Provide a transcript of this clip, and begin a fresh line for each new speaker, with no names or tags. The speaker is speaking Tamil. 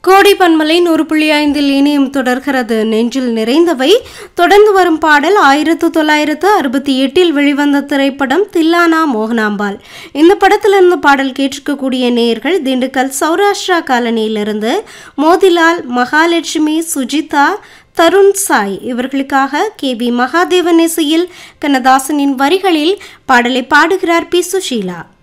கோடி பன்மலை 100.5 இனியும் தொடர்கிறது. நெஞ்சில் நிறைந்தவை. தொடர்ந்து வரும் பாடல் 1968 வெளிவந்த திரைப்படம் தில்லானா மோகனாம்பாள். இந்த படத்திலிருந்து பாடல் கேட்டிருக்கக்கூடிய நேயர்கள் திண்டுக்கல் சௌராஷ்டிரா காலனியிலிருந்து மோதிலால், மகாலட்சுமி, சுஜிதா, தருண் சாய். இவர்களுக்காக KB மகாதேவன் இசையில் கண்ணதாசனின் வரிகளில் பாடலை பாடுகிறார் பி. சுஷீலா.